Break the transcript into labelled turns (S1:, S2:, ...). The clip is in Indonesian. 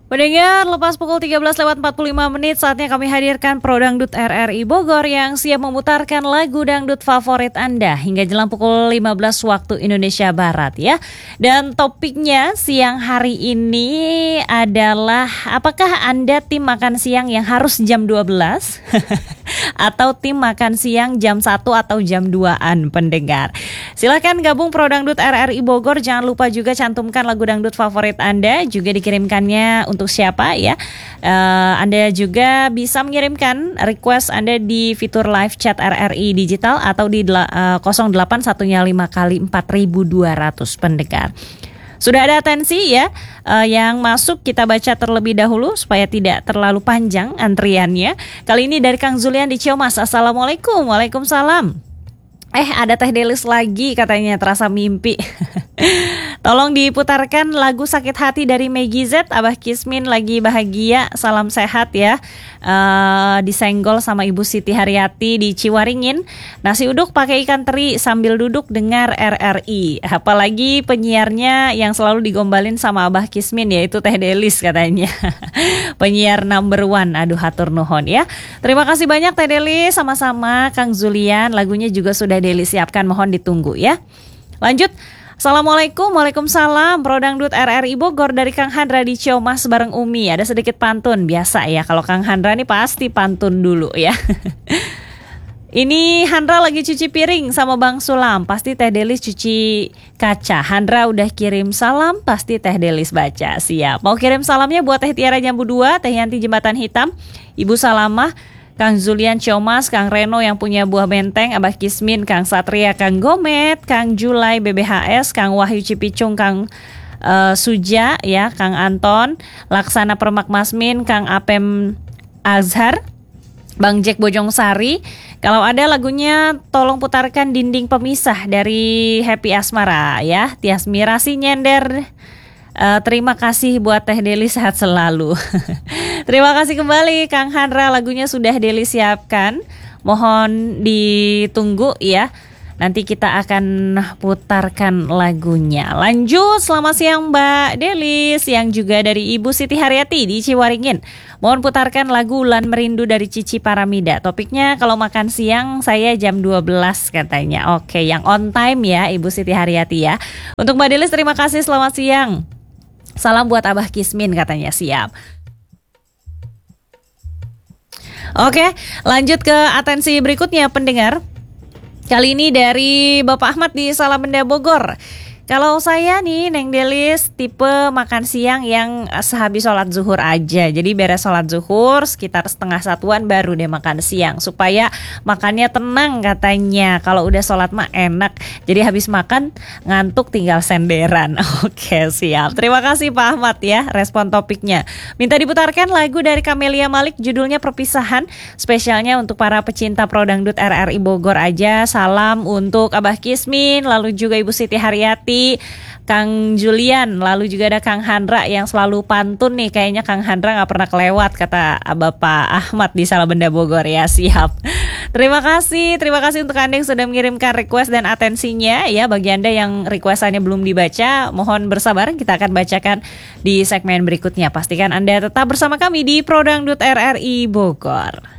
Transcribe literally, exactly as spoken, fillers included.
S1: Pendengar, lepas pukul tiga belas lewat empat puluh lima menit, saatnya kami hadirkan Pro Dangdut R R I Bogor yang siap memutarkan lagu dangdut favorit Anda hingga jelang pukul lima belas waktu Indonesia Barat ya. Dan topiknya siang hari ini adalah apakah Anda tim makan siang yang harus jam dua belas atau tim makan siang jam satu atau jam dua-an pendengar. Silahkan gabung Pro Dangdut R R I Bogor, jangan lupa juga cantumkan lagu dangdut favorit Anda, juga dikirimkannya untuk siapa ya. Uh, Anda juga bisa mengirimkan request Anda di fitur live chat R R I Digital atau di uh, nol delapan satu lima kali empat ribu dua ratus pendengar. Sudah ada atensi ya uh, yang masuk, kita baca terlebih dahulu supaya tidak terlalu panjang antriannya. Kali ini dari Kang Zulian di Ciamas. Assalamualaikum. Waalaikumsalam. Eh ada Teh Delis lagi katanya, terasa mimpi. Tolong diputarkan lagu Sakit Hati dari Meggy Z. Abah Kismin lagi bahagia, salam sehat ya. uh, Disenggol sama Ibu Siti Haryati di Ciwaringin. Nasi uduk pakai ikan teri sambil duduk dengar R R I. Apalagi penyiarnya yang selalu digombalin sama Abah Kismin, yaitu Teh Delis katanya. Penyiar number one. Aduh hatur nuhon ya. Terima kasih banyak Teh Delis. Sama-sama Kang Zulian. Lagunya juga sudah Delis siapkan, mohon ditunggu ya. Lanjut. Assalamualaikum. Waalaikumsalam. Pro Dangdut R R I Bogor dari Kang Handra di Ciamas bareng Umi. Ada sedikit pantun, biasa ya. Kalau Kang Handra nih pasti pantun dulu ya. Ini Handra lagi cuci piring sama Bang Sulam, pasti Teh Delis cuci kaca. Handra udah kirim salam, pasti Teh Delis baca. Siap. Mau kirim salamnya buat Teh Tiara Jambu dua, Teh Yanti Jembatan Hitam, Ibu Salamah, Kang Zulian Ciomas, Kang Reno yang punya buah benteng, Abah Kismin, Kang Satria, Kang Gomet, Kang Julai B B H S, Kang Wahyu Cipicung, Kang uh, Suja, ya, Kang Anton, Laksana Permak Masmin, Kang Apem Azhar, Bang Jack Bojong Sari. Kalau ada lagunya tolong putarkan Dinding Pemisah dari Happy Asmara ya. Tias Mirasi nyender. Uh, terima kasih buat Teh Deli, sehat selalu. Terima kasih kembali Kang Handra, lagunya sudah Deli siapkan. Mohon ditunggu ya. Nanti kita akan putarkan lagunya. Lanjut, selamat siang Mbak Delis, yang juga dari Ibu Siti Haryati di Ciwaringin. Mohon putarkan lagu Ulan Merindu dari Cici Paramida. Topiknya kalau makan siang saya jam dua belas katanya. Oke, yang on time ya Ibu Siti Haryati ya. Untuk Mbak Delis terima kasih, selamat siang. Salam buat Abah Kismin katanya, siap. Oke, lanjut ke atensi berikutnya pendengar. Kali ini dari Bapak Ahmad di Salamenda Bogor. Kalau saya nih Neng Delis tipe makan siang yang sehabis sholat zuhur aja. Jadi beres sholat zuhur sekitar setengah satuan baru deh makan siang, supaya makannya tenang katanya. Kalau udah sholat mah enak, jadi habis makan ngantuk tinggal senderan. Oke siap, terima kasih Pak Ahmad ya respon topiknya. Minta diputarkan lagu dari Camelia Malik, judulnya Perpisahan. Spesialnya untuk para pecinta Pro Dangdut R R I Bogor aja. Salam untuk Abah Kismin, lalu juga Ibu Siti Haryati, Kang Julian, lalu juga ada Kang Handra yang selalu pantun nih. Kayaknya Kang Handra gak pernah kelewat kata Bapak Ahmad di Salamenda Bogor ya. Siap. Terima kasih, terima kasih untuk Anda yang sudah mengirimkan request dan atensinya ya. Bagi Anda yang requestannya belum dibaca, mohon bersabar, kita akan bacakan di segmen berikutnya. Pastikan Anda tetap bersama kami di Pro Dangdut R R I Bogor.